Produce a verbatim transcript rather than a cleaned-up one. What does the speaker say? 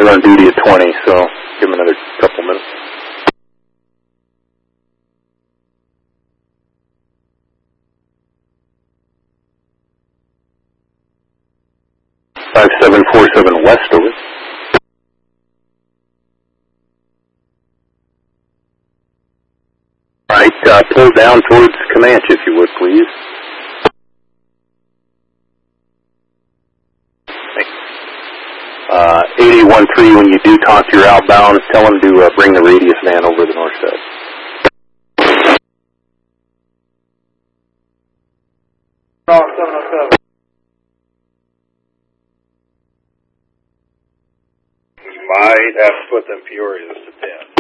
They're on duty at twenty, so give them another couple minutes. five seven four seven west, over. All right, uh, pull down towards Comanche, if you would, please. Uh, eight eight one three, when you do talk to your outbound, tell them to uh, bring the radius man over the north side. Oh, seven oh seven. You might have to put them Peorias to ten.